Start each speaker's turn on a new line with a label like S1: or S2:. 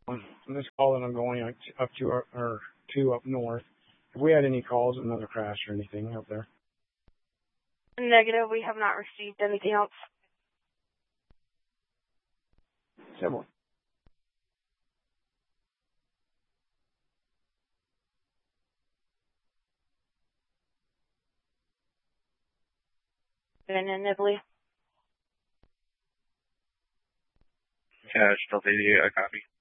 S1: On this call that I'm going up to or to up north, have we had any calls of another crash or anything up there?
S2: Negative. We have not received anything else.
S1: Several.
S2: And in Nibley.
S3: Cash, Delta 88, I copy.